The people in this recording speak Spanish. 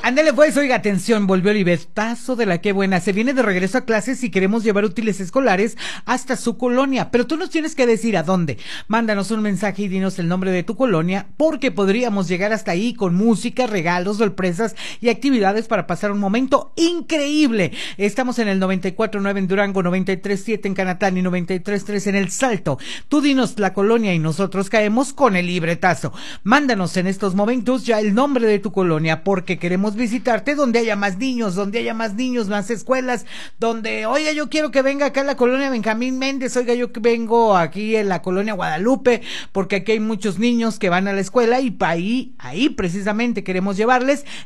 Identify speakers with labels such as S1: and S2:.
S1: Ándale pues, oiga, atención, volvió Olivetazo de la que buena. Se viene de regreso a clases y queremos llevar útiles escolares hasta su colonia, pero tú nos tienes que decir a dónde. Mándanos un mensaje y dinos el nombre de tu colonia, porque podríamos llegar hasta ahí con música, regalos, sorpresas y actividades para pasar un momento increíble. Estamos en el 94.9 en Durango, 93.7 en Canatán y 93.3 en El Salto. Tú dinos la colonia y nosotros caemos con el libretazo. Mándanos en estos momentos ya el nombre de tu colonia, porque queremos visitarte donde haya más niños, más escuelas, donde, oiga, yo quiero que venga acá a la colonia Benjamín Méndez, oiga, yo que vengo aquí en la colonia Guadalupe, porque aquí hay muchos niños que van a la escuela y ahí precisamente queremos llevarles